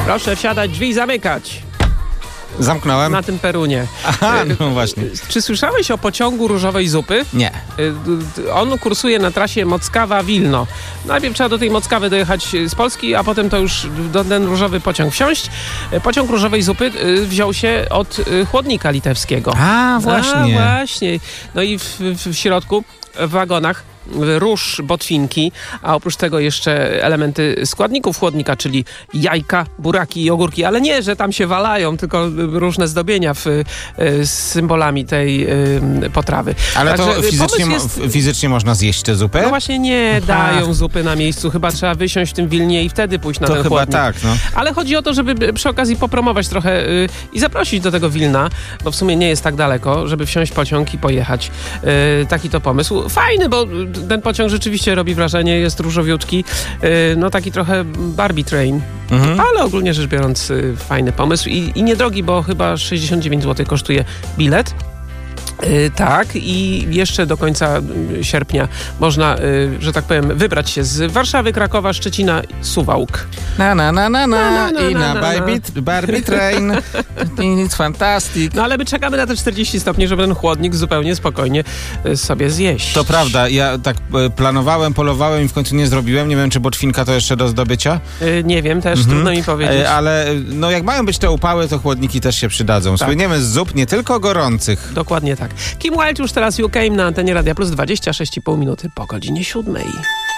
Proszę wsiadać, drzwi zamykać. Zamknąłem. Na tym perunie. Aha, no właśnie. Czy słyszałeś o pociągu różowej zupy? Nie. On kursuje na trasie Mockawa-Wilno. Najpierw trzeba do tej Mockawy dojechać z Polski, a potem to już do ten różowy pociąg wsiąść. Pociąg różowej zupy wziął się od chłodnika litewskiego. A, właśnie. Właśnie. No i w środku, w wagonach, róż botwinki, a oprócz tego jeszcze elementy składników chłodnika, czyli jajka, buraki i ogórki, ale nie, że tam się walają, tylko różne zdobienia z symbolami tej potrawy. Ale Także to fizycznie można zjeść tę zupę? No właśnie nie dają zupy na miejscu, chyba trzeba wysiąść w tym Wilnie i wtedy pójść na to ten chyba chłodnik. tak, no. Ale chodzi o to, żeby przy okazji popromować trochę i zaprosić do tego Wilna, bo w sumie nie jest tak daleko, żeby wsiąść w pociąg i pojechać. Taki to pomysł. Fajny, bo ten pociąg rzeczywiście robi wrażenie, jest różowiutki, no taki trochę Barbie Train, ale ogólnie rzecz biorąc fajny pomysł i niedrogi, bo chyba 69 zł kosztuje bilet. Tak, i jeszcze do końca sierpnia można, że tak powiem, wybrać się z Warszawy, Krakowa, Szczecina, Suwałk. I na Barbie Train. It's fantastic. No ale my czekamy na te 40 stopni, żeby ten chłodnik zupełnie spokojnie sobie zjeść. To prawda, ja tak planowałem, polowałem i w końcu nie zrobiłem. Nie wiem, czy botwinka to jeszcze do zdobycia. Nie wiem, też trudno mi powiedzieć. Ale no jak mają być te upały, to chłodniki też się przydadzą. Tak. Słyniemy z zup nie tylko gorących. Dokładnie tak. Kim Wilde już teraz You Came na antenie Radia Plus 26,5 minuty po godzinie 7.